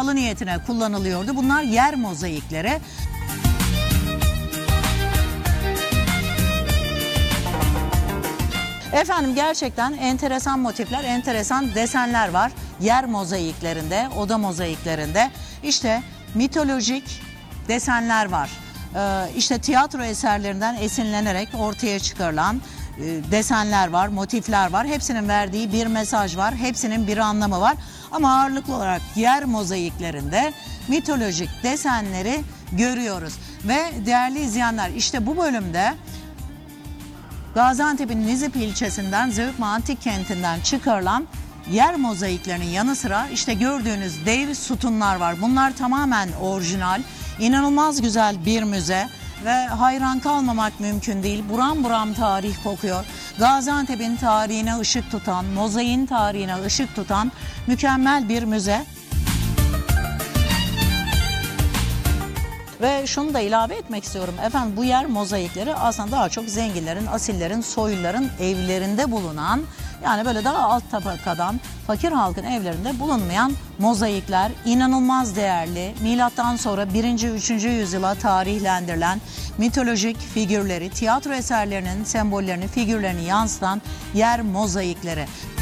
halı niyetine kullanılıyordu. Bunlar yer mozaikleri. Efendim gerçekten enteresan motifler, enteresan desenler var. Yer mozaiklerinde, oda mozaiklerinde. İşte mitolojik desenler var. İşte tiyatro eserlerinden esinlenerek ortaya çıkarılan desenler var, motifler var. Hepsinin verdiği bir mesaj var, hepsinin bir anlamı var. Ama ağırlıklı olarak yer mozaiklerinde mitolojik desenleri görüyoruz. Ve değerli izleyenler, işte bu bölümde Gaziantep'in Nizip ilçesinden Zeugma Antik Kenti'nden çıkarılan yer mozaiklerinin yanı sıra işte gördüğünüz dev sütunlar var. Bunlar tamamen orijinal, inanılmaz güzel bir müze ve hayran kalmamak mümkün değil. Buram buram tarih kokuyor. Gaziantep'in tarihine ışık tutan, mozaiğin tarihine ışık tutan mükemmel bir müze. Ve şunu da ilave etmek istiyorum. Efendim bu yer mozaikleri aslında daha çok zenginlerin, asillerin, soyluların evlerinde bulunan, yani böyle daha alt tabakadan fakir halkın evlerinde bulunmayan mozaikler, inanılmaz değerli. Milattan sonra 1. 3. yüzyıla tarihlendirilen mitolojik figürleri, tiyatro eserlerinin sembollerini, figürlerini yansıtan yer mozaikleri.